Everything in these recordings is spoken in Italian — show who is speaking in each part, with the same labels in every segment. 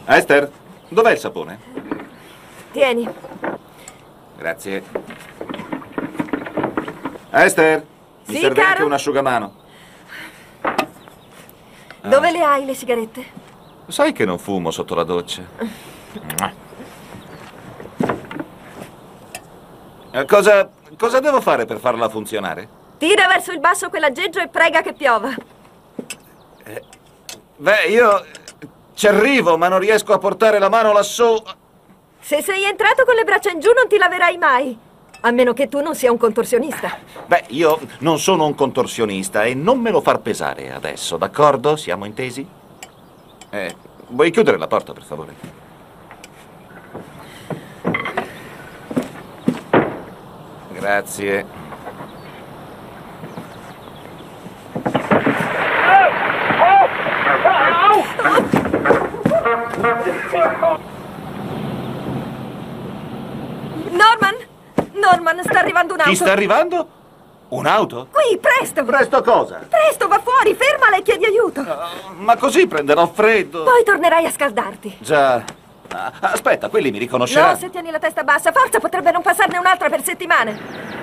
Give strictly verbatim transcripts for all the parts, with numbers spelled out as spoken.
Speaker 1: Esther, dov'è il sapone?
Speaker 2: Tieni.
Speaker 1: Grazie. Esther, mi
Speaker 2: Sì,
Speaker 1: serve
Speaker 2: caro?
Speaker 1: anche un asciugamano.
Speaker 2: Dove le hai le sigarette?
Speaker 1: Sai che non fumo sotto la doccia? Eh, Cosa, cosa devo fare per farla funzionare?
Speaker 2: Tira verso il basso quell'aggeggio e prega che piova.
Speaker 1: Beh, io ci arrivo, ma non riesco a portare la mano lassù.
Speaker 2: Se sei entrato con le braccia in giù non ti laverai mai. A meno che tu non sia un contorsionista.
Speaker 1: Beh, io non sono un contorsionista e non me lo far pesare adesso, d'accordo? Siamo intesi? Eh, vuoi chiudere la porta, per favore? Grazie.
Speaker 2: Norman! Norman, sta arrivando un'auto.
Speaker 1: Chi sta arrivando? Un'auto?
Speaker 2: Qui, presto!
Speaker 1: Presto cosa?
Speaker 2: Presto, va fuori, fermala e chiedi aiuto.
Speaker 1: Uh, ma così prenderò freddo.
Speaker 2: Poi tornerai a scaldarti.
Speaker 1: Già. Ah, aspetta, quelli mi riconosceranno.
Speaker 2: No, se tieni la testa bassa, forza, potrebbe non passarne un'altra per settimane.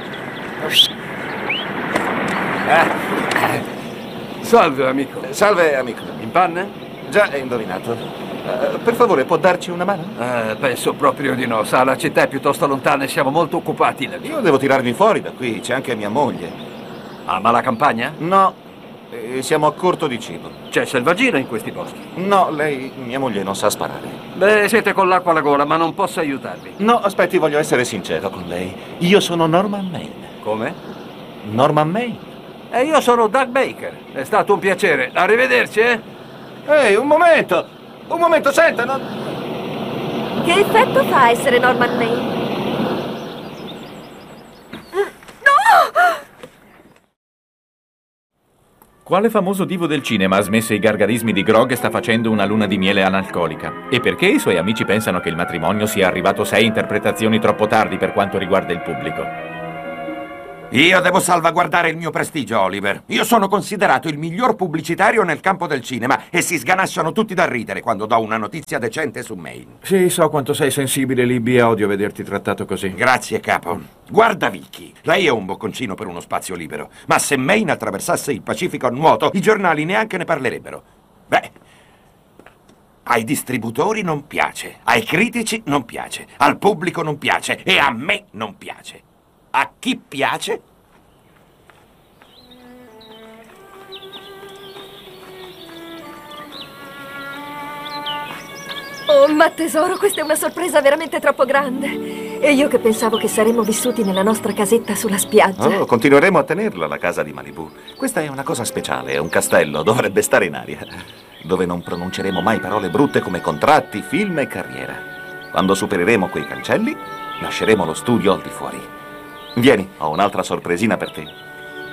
Speaker 1: Eh.
Speaker 3: Salve, amico.
Speaker 1: Salve, amico.
Speaker 3: In panne?
Speaker 1: Già, hai indovinato. Uh, per favore, può darci una mano?
Speaker 3: Eh, penso proprio di no. Sa, la città è piuttosto lontana e siamo molto occupati laggiù.
Speaker 1: Io devo tirarmi fuori da qui, c'è anche mia moglie.
Speaker 3: Ama la campagna?
Speaker 1: No, eh, siamo a corto di cibo.
Speaker 3: C'è selvaggina in questi boschi.
Speaker 1: No, lei, mia moglie, non sa sparare.
Speaker 3: Beh, siete con l'acqua alla gola, ma non posso aiutarvi.
Speaker 1: No, aspetti, voglio essere sincero con lei. Io sono Norman Maine.
Speaker 3: Come?
Speaker 1: Norman Maine?
Speaker 3: E io sono Doug Baker. È stato un piacere. Arrivederci, eh?
Speaker 1: Ehi, un momento! Un momento, senta, non...
Speaker 2: Che effetto fa essere Norman Maine?
Speaker 4: Quale famoso divo del cinema ha smesso i gargarismi di grog e sta facendo una luna di miele analcolica? E perché i suoi amici pensano che il matrimonio sia arrivato sei interpretazioni troppo tardi per quanto riguarda il pubblico?
Speaker 5: Io devo salvaguardare il mio prestigio, Oliver. Io sono considerato il miglior pubblicitario nel campo del cinema e si sganasciano tutti da ridere quando do una notizia decente su Maine.
Speaker 4: Sì, so quanto sei sensibile, Libby, e odio vederti trattato così.
Speaker 5: Grazie, capo. Guarda, Vicky, lei è un bocconcino per uno spazio libero, ma se Maine attraversasse il Pacifico a nuoto, i giornali neanche ne parlerebbero. Beh, ai distributori non piace, ai critici non piace, al pubblico non piace e a me non piace. A chi piace?
Speaker 2: Oh, ma tesoro, questa è una sorpresa veramente troppo grande. E io che pensavo che saremmo vissuti nella nostra casetta sulla spiaggia.
Speaker 1: Oh, continueremo a tenerla, la casa di Malibu. Questa è una cosa speciale, è un castello, dovrebbe stare in aria, dove non pronunceremo mai parole brutte come contratti, film e carriera. Quando supereremo quei cancelli, lasceremo lo studio al di fuori. Vieni, ho un'altra sorpresina per te.